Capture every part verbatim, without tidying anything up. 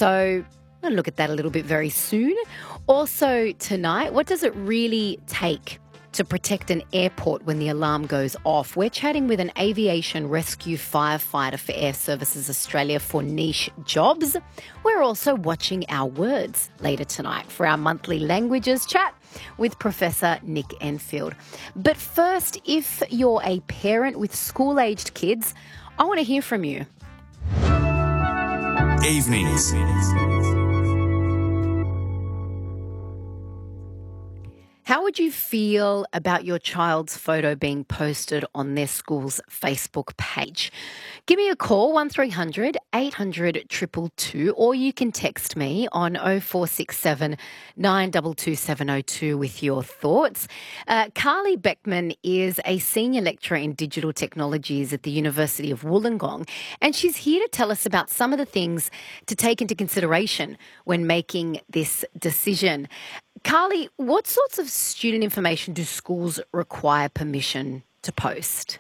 So I'll look at that a little bit very soon. Also tonight, what does it really take to protect an airport when the alarm goes off? We're chatting with an aviation rescue firefighter for Air Services Australia for Niche Jobs. We're also watching our words later tonight for our monthly languages chat with Professor Nick Enfield. But first, if you're a parent with school-aged kids, I want to hear from you. Evenings. How would you feel about your child's photo being posted on their school's Facebook page? Give me a call, one three hundred eight hundred two two two, or you can text me on oh four six seven nine two two seven oh two with your thoughts. Uh, Carly Beckman is a senior lecturer in digital technologies at the University of Wollongong, and she's here to tell us about some of the things to take into consideration when making this decision. Carly, what sorts of student information do schools require permission to post?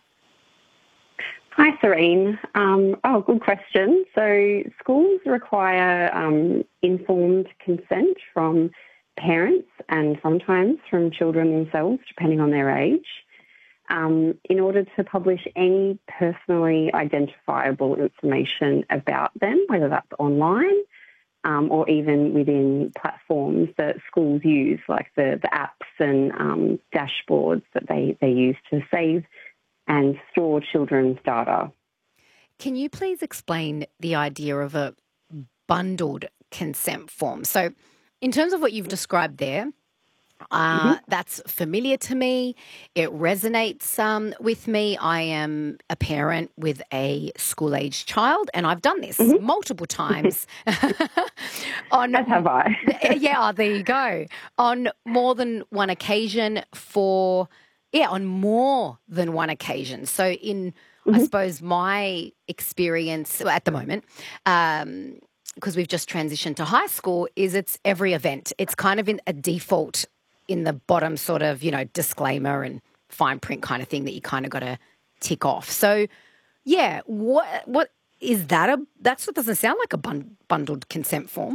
Hi, Serene. Um, oh, good question. So schools require um, informed consent from parents and sometimes from children themselves, depending on their age, um, in order to publish any personally identifiable information about them, whether that's online Um, or even within platforms that schools use, like the, the apps and um, dashboards that they, they use to save and store children's data. Can you please explain the idea of a bundled consent form? So in terms of what you've described there, Uh, Mm-hmm. that's familiar to me. It resonates um, with me. I am a parent with a school-aged child, and I've done this Mm-hmm. multiple times. on As have I. Yeah, there you go. On more than one occasion for, yeah, on more than one occasion. So in, I Mm-hmm. suppose, my experience at the moment, um, because we've just transitioned to high school, is it's every event. It's kind of in a default in the bottom sort of, you know, disclaimer and fine print kind of thing that you kind of got to tick off. So, yeah, what what is that? A That's what doesn't sound like a bun, bundled consent form.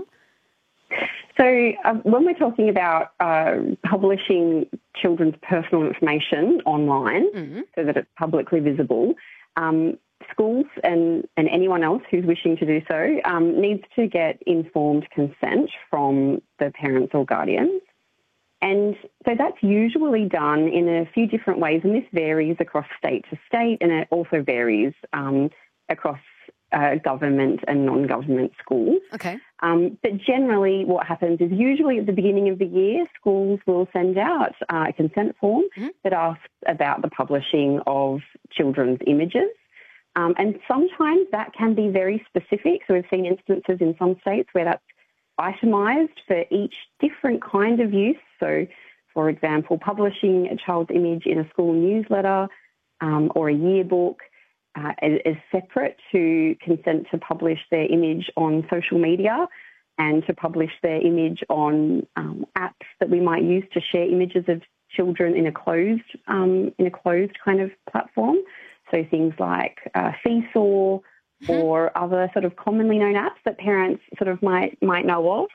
So uh, when we're talking about uh, publishing children's personal information online Mm-hmm. so that it's publicly visible, um, schools and, and anyone else who's wishing to do so um, needs to get informed consent from the parents or guardians. And so that's usually done in a few different ways, and this varies across state to state, and it also varies um, across uh, government and non-government schools. Okay. Um, but generally what happens is usually at the beginning of the year, schools will send out uh, a consent form Mm-hmm. that asks about the publishing of children's images. Um, and sometimes that can be very specific. So we've seen instances in some states where that's itemised for each different kind of use. So, for example, publishing a child's image in a school newsletter um, or a yearbook uh, is, is separate to consent to publish their image on social media and to publish their image on um, apps that we might use to share images of children in a closed um, in a closed kind of platform. So things like uh, Seesaw or other sort of commonly known apps that parents sort of might might know of.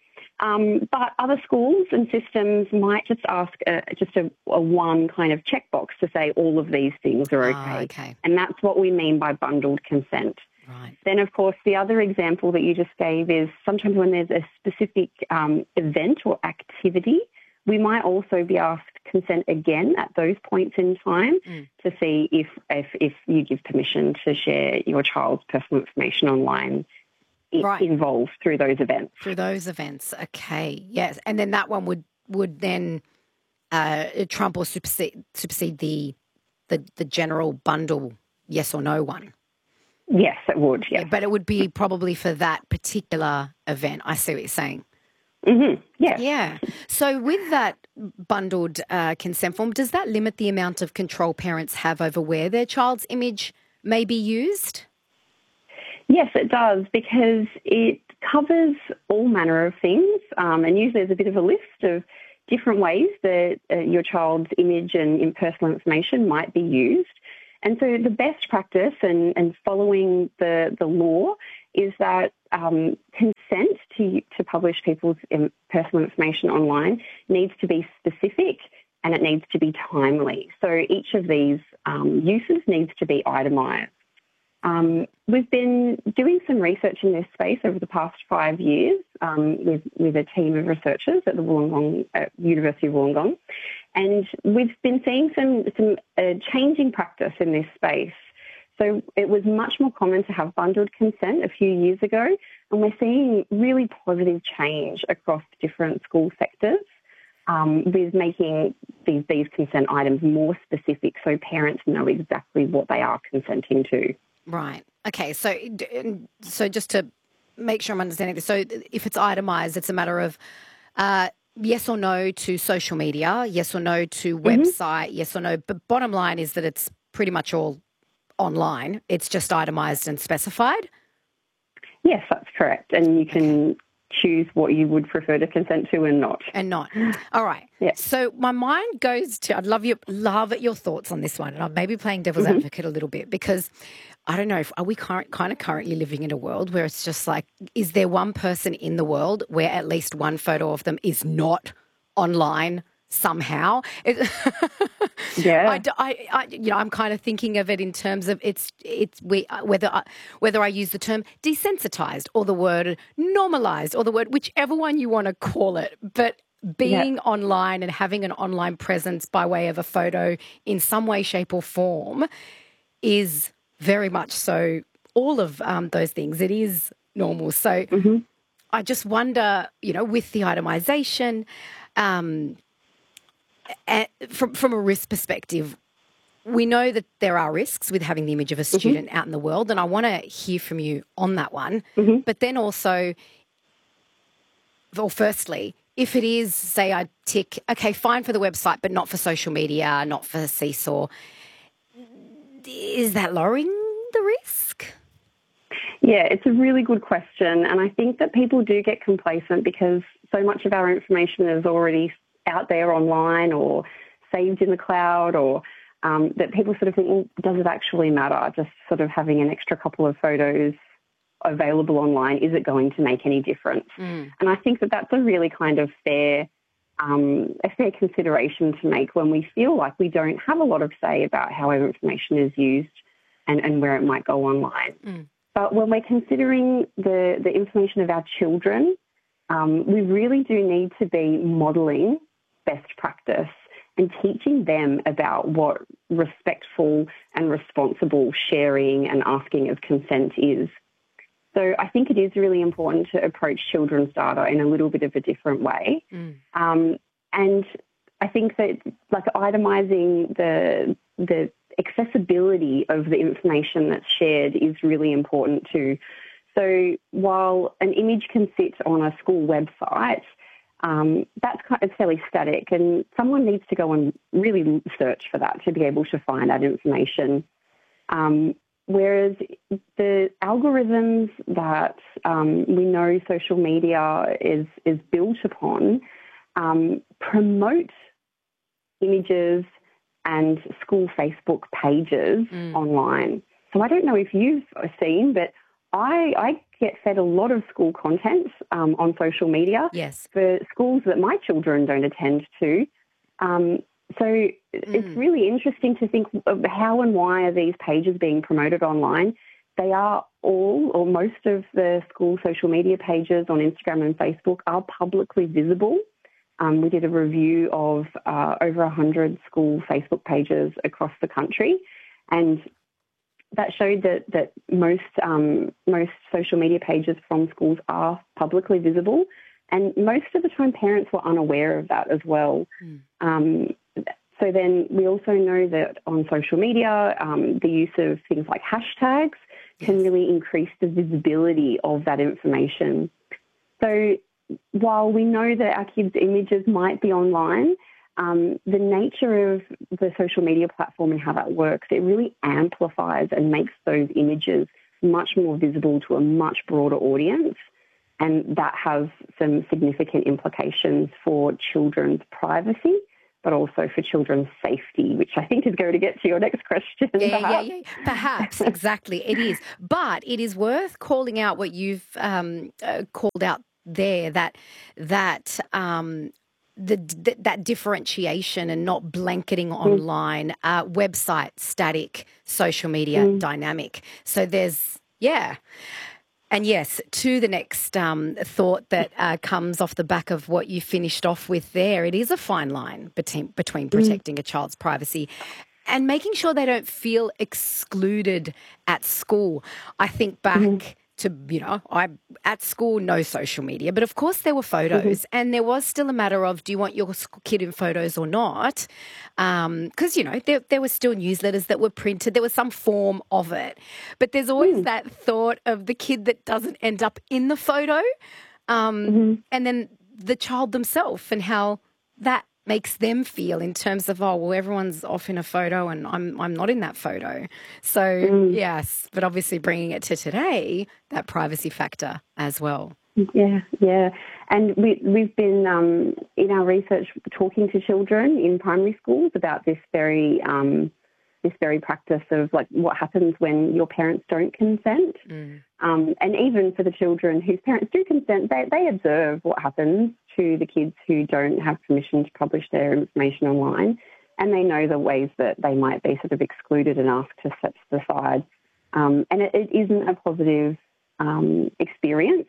Um, but other schools and systems might just ask a, just a, a one kind of checkbox to say all of these things are okay. Ah, okay. And that's what we mean by bundled consent. Right. Then, of course, the other example that you just gave is sometimes when there's a specific um, event or activity, we might also be asked consent again at those points in time Mm. to see if, if if you give permission to share your child's personal information online i- Right. involved through those events. Through those events. Okay. Yes. And then that one would, would then uh, trump or supersede, supersede the, the, the general bundle yes or no one. Yes, it would, yes. But it would be probably for that particular event. I see what you're saying. Mm-hmm. Yes. Yeah. So with that bundled uh, consent form, does that limit the amount of control parents have over where their child's image may be used? Yes, it does, because it covers all manner of things, um, and usually there's a bit of a list of different ways that uh, your child's image and in personal information might be used. And so the best practice and, and following the, the law is that um, consent to, to publish people's um, personal information online needs to be specific and it needs to be timely. So each of these um, uses needs to be itemised. Um, we've been doing some research in this space over the past five years um, with, with a team of researchers at the Wollongong, at University of Wollongong, and we've been seeing some, some uh, changing practice in this space. So it was much more common to have bundled consent a few years ago, and we're seeing really positive change across different school sectors um, with making these, these consent items more specific so parents know exactly what they are consenting to. Right. Okay. So, so just to make sure I'm understanding this, so if it's itemised, it's a matter of uh, yes or no to social media, yes or no to Mm-hmm. website, yes or no. But bottom line is that it's pretty much all online. It's just itemised and specified. Yes, that's correct. And you can okay. choose what you would prefer to consent to and not. And not. All right. Yeah. So my mind goes to, I'd love your, love your thoughts on this one. And I'm maybe playing devil's mm-hmm. advocate a little bit because I don't know, if, are we current, kind of currently living in a world where it's just like, is there one person in the world where at least one photo of them is not online somehow? It, yeah. I, I, I, you know, I'm kind of thinking of it in terms of it's, it's we, whether, I, whether I use the term desensitized or the word normalized or the word, whichever one you want to call it. But being yep. online and having an online presence by way of a photo in some way, shape or form is very much so all of um, those things. It is normal. So mm-hmm. I just wonder, you know, with the itemization, um, and from, from a risk perspective, we know that there are risks with having the image of a student mm-hmm. out in the world, and I want to hear from you on that one. Mm-hmm. But then also, well, firstly, if it is, say I tick, okay, fine for the website, but not for social media, not for Seesaw, is that lowering the risk? Yeah, it's a really good question. And I think that people do get complacent because so much of our information is already out there online or saved in the cloud, or um, that people sort of think, well, does it actually matter? Just sort of having an extra couple of photos available online, is it going to make any difference? Mm. And I think that that's a really kind of fair Um, a fair consideration to make when we feel like we don't have a lot of say about how our information is used and, and where it might go online. Mm. But when we're considering the, the information of our children, um, we really do need to be modelling best practice and teaching them about what respectful and responsible sharing and asking of consent is. So I think it is really important to approach children's data in a little bit of a different way. Mm. Um, and I think that like itemising the the accessibility of the information that's shared is really important too. So while an image can sit on a school website, um, that's kind of fairly static, and someone needs to go and really search for that to be able to find that information. Um, Whereas the algorithms that um, we know social media is, is built upon um, promote images and school Facebook pages mm. online. So I don't know if you've seen, but I, I get fed a lot of school content um, on social media yes. for schools that my children don't attend to. Um, So mm. it's really interesting to think of how and why are these pages being promoted online. They are all or most of the school social media pages on Instagram and Facebook are publicly visible. Um, we did a review of uh, over one hundred school Facebook pages across the country, and that showed that, that most, um, most social media pages from schools are publicly visible, and most of the time parents were unaware of that as well. Mm. Um, So then we also know that on social media, um, the use of things like hashtags can yes. really increase the visibility of that information. So while we know that our kids' images might be online, um, the nature of the social media platform and how that works, it really amplifies and makes those images much more visible to a much broader audience. And that has some significant implications for children's privacy, but also for children's safety, which I think is going to get to your next question. Yeah, perhaps. yeah, yeah. Perhaps, exactly. It is. But it is worth calling out what you've um, uh, called out there, that that um, the, th- that differentiation and not blanketing online, uh, website static, social media Mm. dynamic. So there's, yeah. And yes, to the next um, thought that uh, comes off the back of what you finished off with there, it is a fine line between, between protecting a child's privacy and making sure they don't feel excluded at school. I think back Mm-hmm. to, you know, I at school, no social media, but of course there were photos, Mm-hmm. and there was still a matter of, do you want your kid in photos or not? Because, um, you know, there, there were still newsletters that were printed. There was some form of it. But there's always Mm. that thought of the kid that doesn't end up in the photo, um, Mm-hmm. and then the child themselves and how that makes them feel in terms of, oh, well, everyone's off in a photo and I'm I'm not in that photo. So, Mm. yes, but obviously bringing it to today, that privacy factor as well. Yeah, yeah. And we, we've been, um, in our research, talking to children in primary schools about this very um, this very practice of, like, what happens when your parents don't consent. Mm. Um, and even for the children whose parents do consent, they, they observe what happens to the kids who don't have permission to publish their information online, and they know the ways that they might be sort of excluded and asked to step to the side. Um, and it, it isn't a positive um, experience.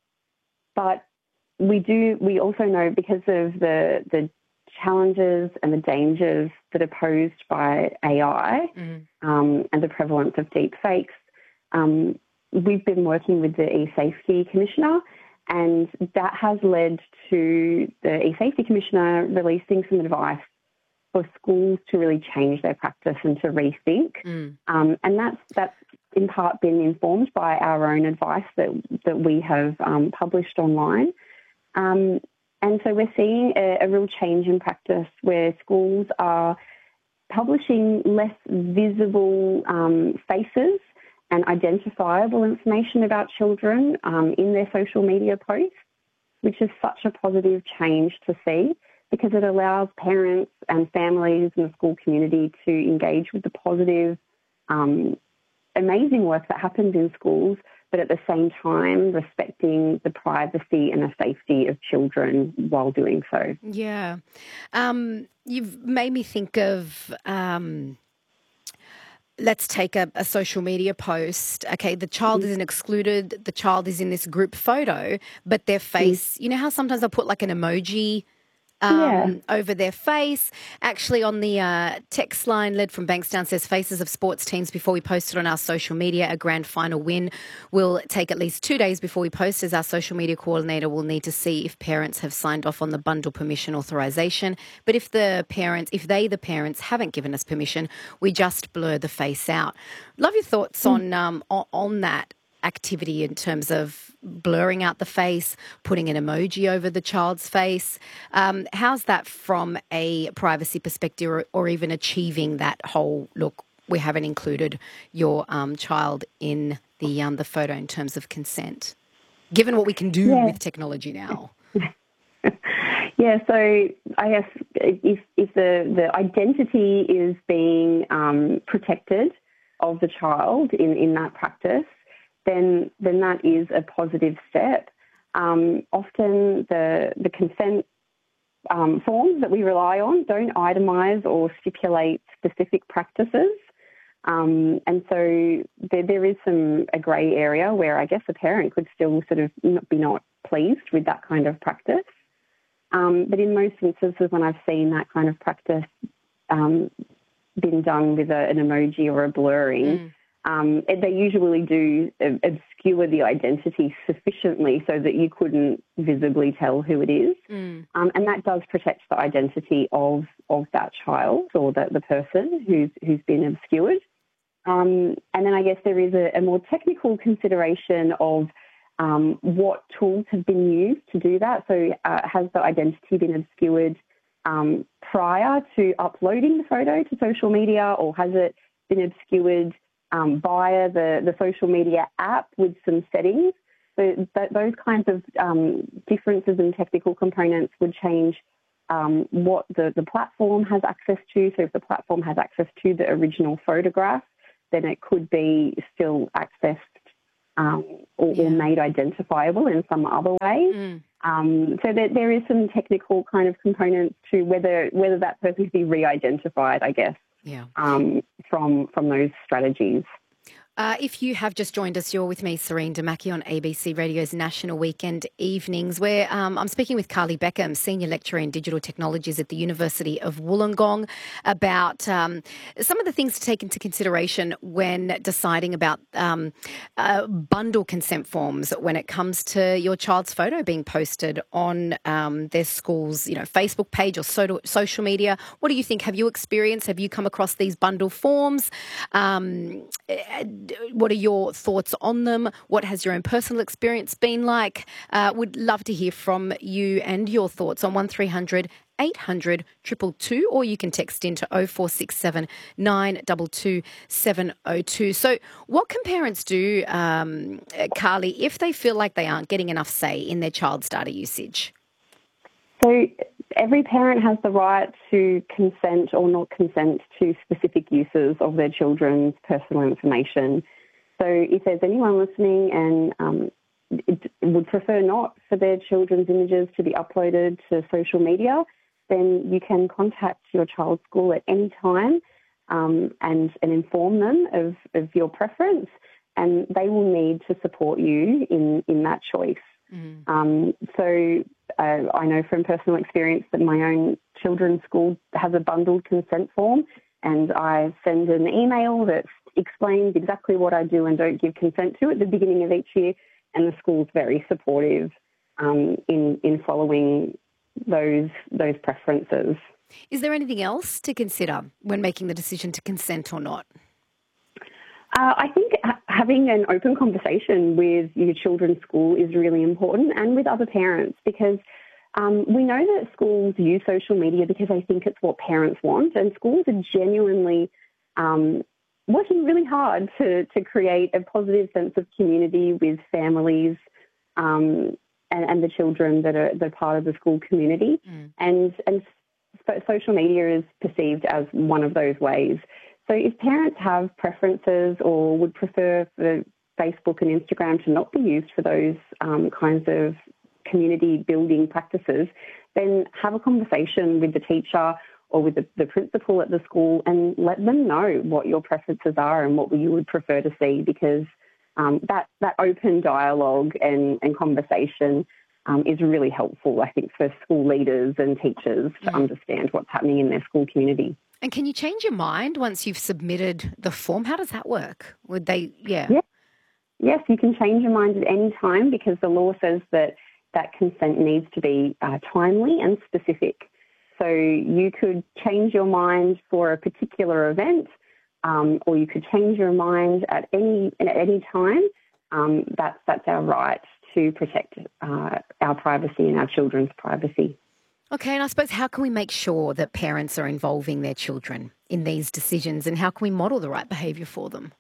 But we do. We also know, because of the the challenges and the dangers that are posed by A I Mm. um, and the prevalence of deep fakes, um, we've been working with the eSafety Commissioner, and that has led to the eSafety Commissioner releasing some advice for schools to really change their practice and to rethink. Mm. Um, and that's that's in part been informed by our own advice that that we have um, published online. Um, and so we're seeing a, a real change in practice where schools are publishing less visible um, faces and identifiable information about children um, in their social media posts, which is such a positive change to see, because it allows parents and families and the school community to engage with the positive, um, amazing work that happens in schools, but at the same time respecting the privacy and the safety of children while doing so. Yeah. Um, you've made me think of... Um let's take a, a social media post. Okay, the child isn't excluded. The child is in this group photo, but their face, you know how sometimes they'll put like an emoji Yeah. um, over their face. Actually, on the uh, text line led from Bankstown says, faces of sports teams before we post it on our social media. A grand final win will take at least two days before we post, as our social media coordinator will need to see if parents have signed off on the bundle permission authorization. But if the parents, if they, the parents, haven't given us permission, we just blur the face out. Love your thoughts mm. on, um, on on that activity in terms of blurring out the face, putting an emoji over the child's face. Um, how's that from a privacy perspective, or, or even achieving that whole, look, we haven't included your um, child in the um, the photo in terms of consent, given what we can do yeah. with technology now? Yeah, so I guess if, if the, the identity is being um, protected of the child in, in that practice, then then that is a positive step. Um, often the the consent um, forms that we rely on don't itemise or stipulate specific practices, um, and so there, there is some a grey area where I guess a parent could still sort of not be not pleased with that kind of practice. Um, but in most instances, when I've seen that kind of practice um, been done with a, an emoji or a blurring. Mm. Um, they usually do obscure the identity sufficiently so that you couldn't visibly tell who it is. Mm. Um, and that does protect the identity of, of that child or the, the person who's, who's been obscured. Um, and then I guess there is a, a more technical consideration of um, what tools have been used to do that. So uh, has the identity been obscured um, prior to uploading the photo to social media, or has it been obscured Um, via the, the social media app with some settings? So th- those kinds of um, differences in technical components would change um, what the, the platform has access to. So if the platform has access to the original photograph, then it could be still accessed um, or, Yeah. or made identifiable in some other way. Mm. Um, so that there is some technical kind of components to whether whether that person can be re-identified, I guess, Yeah. um, from from those strategies. Uh, if you have just joined us, you're with me, Serene Damaki, on A B C Radio's National Weekend Evenings, where um, I'm speaking with Carly Beckham, Senior Lecturer in Digital Technologies at the University of Wollongong, about um, some of the things to take into consideration when deciding about um, uh, bundle consent forms when it comes to your child's photo being posted on um, their school's, you know, Facebook page or so- social media. What do you think? Have you experienced, have you come across these bundle forms? Um, What are your thoughts on them? What has your own personal experience been like? Uh, would love to hear from you and your thoughts on one three hundred eight hundred two two two, or you can text into oh four six seven nine two two seven oh two. So what can parents do, um, Carly, if they feel like they aren't getting enough say in their child's data usage? So every parent has the right to consent or not consent to specific uses of their children's personal information. So if there's anyone listening and um, it would prefer not for their children's images to be uploaded to social media, then you can contact your child's school at any time um, and, and inform them of, of your preference, and they will need to support you in, in that choice. Mm. Um, so uh, I know from personal experience that my own children's school has a bundled consent form, and I send an email that explains exactly what I do and don't give consent to at the beginning of each year, and the school's very supportive um, in in following those those preferences. Is there anything else to consider when making the decision to consent or not? Uh, I think ha- having an open conversation with your children's school is really important, and with other parents, because um, we know that schools use social media because they think it's what parents want, and schools are genuinely um, working really hard to, to create a positive sense of community with families um, and, and the children that are, that are part of the school community. Mm. And, and so social media is perceived as one of those ways. So if parents have preferences or would prefer for Facebook and Instagram to not be used for those um, kinds of community building practices, then have a conversation with the teacher or with the, the principal at the school and let them know what your preferences are and what you would prefer to see, because um, that, that open dialogue and, and conversation um, is really helpful, I think, for school leaders and teachers to mm. understand what's happening in their school community. And can you change your mind once you've submitted the form? How does that work? Would they, yeah. yeah. Yes, you can change your mind at any time, because the law says that that consent needs to be uh, timely and specific. So you could change your mind for a particular event, um, or you could change your mind at any at any time. Um, that's that's our right to protect uh, our privacy and our children's privacy. Okay, and I suppose how can we make sure that parents are involving their children in these decisions, and how can we model the right behaviour for them?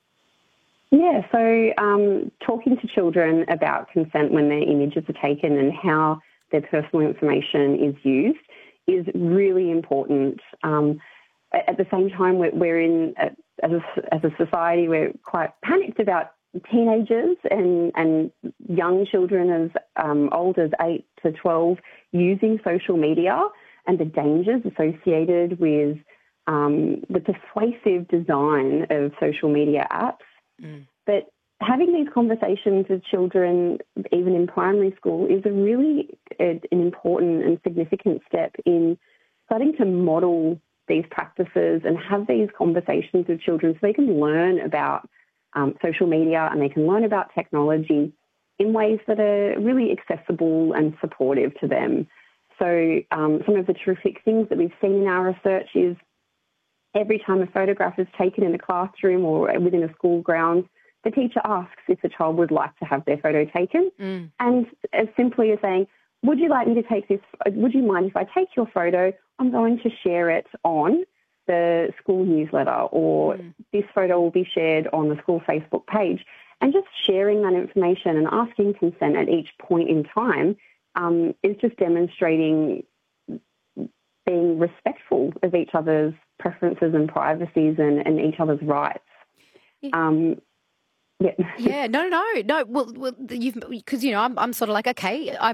Yeah, so um, talking to children about consent when their images are taken and how their personal information is used is really important. Um, at the same time, we're, we're in, a, as, a, as a society, we're quite panicked about teenagers and, and young children as um, old as eight to twelve using social media and the dangers associated with um, the persuasive design of social media apps. Mm. But having these conversations with children, even in primary school, is a really a, an important and significant step in starting to model these practices and have these conversations with children so they can learn about um, social media and they can learn about technology in ways that are really accessible and supportive to them. So um, some of the terrific things that we've seen in our research is every time a photograph is taken in a classroom or within a school grounds, the teacher asks if the child would like to have their photo taken. Mm. And as simply as saying, would you like me to take this, would you mind if I take your photo? I'm going to share it on the school newsletter, or mm. this photo will be shared on the school Facebook page. And just sharing that information and asking consent at each point in time um, is just demonstrating being respectful of each other's preferences and privacies and, and each other's rights. Yeah. Um, Yeah. Yeah, no, no, no. Well, well you've because you know I'm, I'm sort of like, okay, I